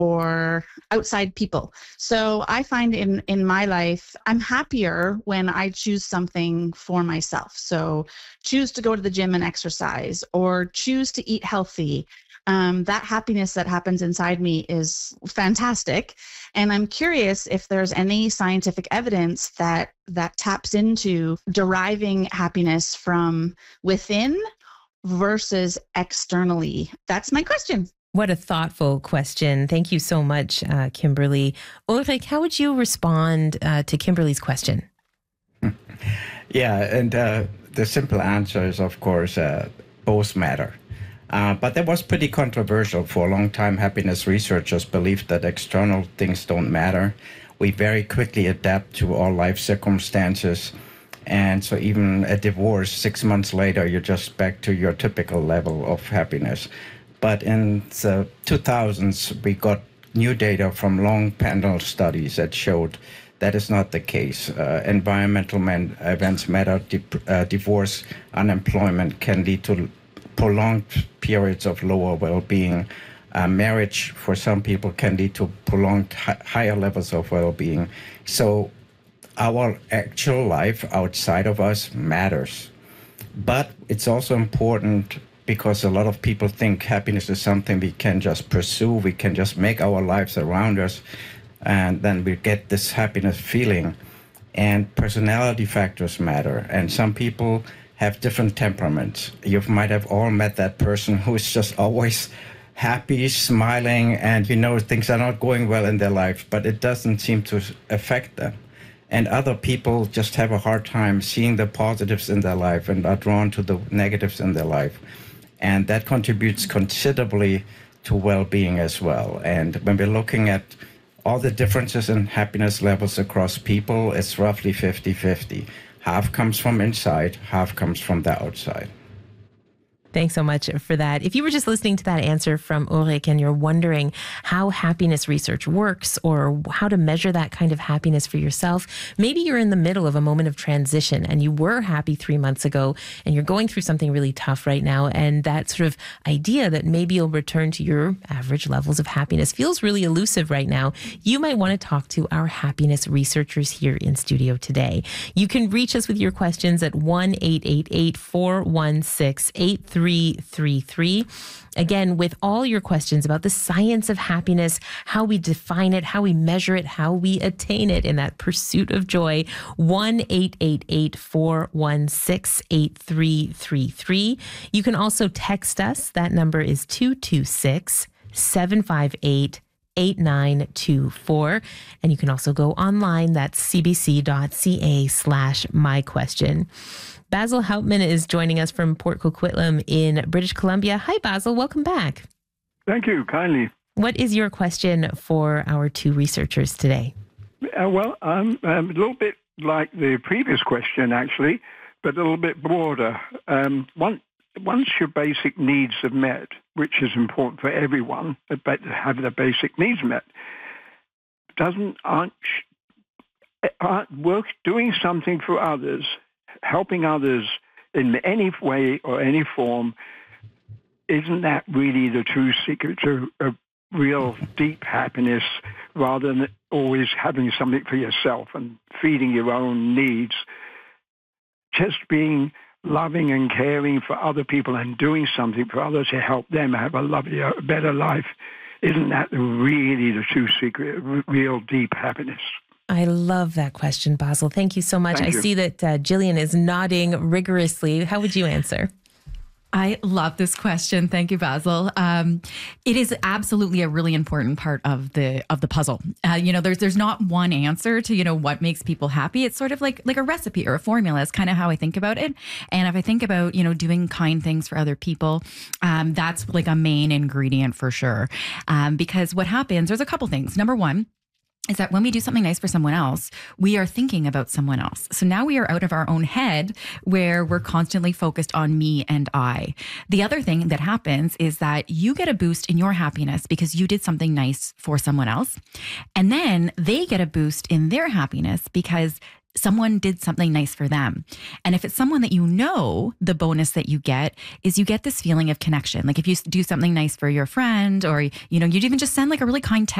or outside people. So I find in my life, I'm happier when I choose something for myself. So choose to go to the gym and exercise, or choose to eat healthy. That happiness that happens inside me is fantastic. And I'm curious if there's any scientific evidence that taps into deriving happiness from within versus externally. That's my question. What a thoughtful question. Thank you so much, Kimberly. Ulrich, how would you respond to Kimberly's question? Yeah, and the simple answer is, of course, both matter. But that was pretty controversial. For a long time, happiness researchers believed that external things don't matter. We very quickly adapt to all life circumstances. And so even a divorce, 6 months later, you're just back to your typical level of happiness. But in the 2000s, we got new data from long panel studies that showed that is not the case. Environmental events matter. Divorce, unemployment can lead to prolonged periods of lower well-being. Marriage, for some people, can lead to prolonged higher levels of well-being. So our actual life outside of us matters. But it's also important, because a lot of people think happiness is something we can just pursue, we can just make our lives around us, and then we get this happiness feeling. And personality factors matter. And some people have different temperaments. You might have all met that person who's just always happy, smiling, and things are not going well in their life, but it doesn't seem to affect them. And other people just have a hard time seeing the positives in their life and are drawn to the negatives in their life. And that contributes considerably to well-being as well. And when we're looking at all the differences in happiness levels across people, it's roughly 50-50. Half comes from inside, half comes from the outside. Thanks so much for that. If you were just listening to that answer from Ulrich and you're wondering how happiness research works or how to measure that kind of happiness for yourself, maybe you're in the middle of a moment of transition and you were happy 3 months ago and you're going through something really tough right now. And that sort of idea that maybe you'll return to your average levels of happiness feels really elusive right now. You might want to talk to our happiness researchers here in studio today. You can reach us with your questions at 1-888-416-8333. Again, with all your questions about the science of happiness, how we define it, how we measure it, how we attain it in that pursuit of joy, 1-888-416-8333. You can also text us. That number is 226-758-8924. And you can also go online. That's cbc.ca/myquestion. Basil Hauptmann is joining us from Port Coquitlam in British Columbia. Hi, Basil. Welcome back. Thank you kindly. What is your question for our two researchers today? Well, I'm a little bit like the previous question, actually, but a little bit broader. Once your basic needs are met, which is important for everyone, to have their basic needs met, aren't work doing something for others, helping others in any way or any form, isn't that really the true secret to a real deep happiness, rather than always having something for yourself and feeding your own needs? Just being loving and caring for other people and doing something for others to help them have a lovelier, better life, isn't that really the true secret of real deep happiness? I love that question, Basil. Thank you so much. Thank you. I see that Jillian is nodding rigorously. How would you answer? I love this question. Thank you, Basil. It is absolutely a really important part of the puzzle. There's not one answer to, what makes people happy. It's sort of like a recipe or a formula is kind of how I think about it. And if I think about, doing kind things for other people, that's like a main ingredient for sure. Because what happens, there's a couple things. Number one, is that when we do something nice for someone else, we are thinking about someone else. So now we are out of our own head where we're constantly focused on me and I. The other thing that happens is that you get a boost in your happiness because you did something nice for someone else. And then they get a boost in their happiness because someone did something nice for them. And if it's someone that you know, the bonus that you get is you get this feeling of connection. Like if you do something nice for your friend, or, you'd even just send like a really kind text